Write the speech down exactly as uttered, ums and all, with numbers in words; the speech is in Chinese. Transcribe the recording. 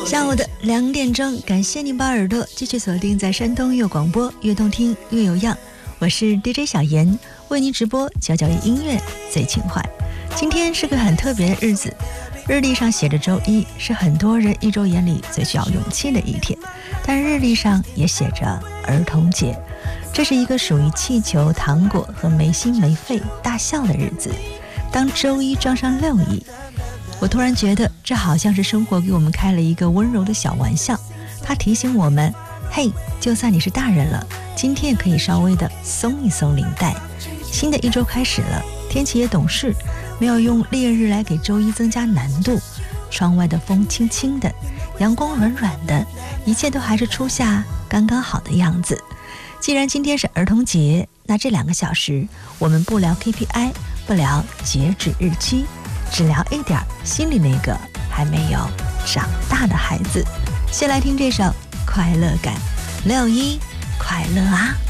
下午的两点钟，感谢您把耳朵继续锁定在山东越广播，越动听越有样。我是 D J 小妍，为您直播小小音乐最情怀。今天是个很特别的日子，日历上写着周一，是很多人一周眼里最需要勇气的一天，但日历上也写着儿童节。这是一个属于气球、糖果和没心没肺大笑的日子。当周一装上六一，我突然觉得这好像是生活给我们开了一个温柔的小玩笑，它提醒我们，嘿，就算你是大人了，今天也可以稍微的松一松领带。新的一周开始了，天气也懂事，没有用烈日来给周一增加难度。窗外的风轻轻的，阳光软软的，一切都还是初夏刚刚好的样子。既然今天是儿童节，那这两个小时我们不聊 K P I， 不聊截止日期，只聊一点心里那个还没有长大的孩子。先来听这首快乐感，六一快乐啊。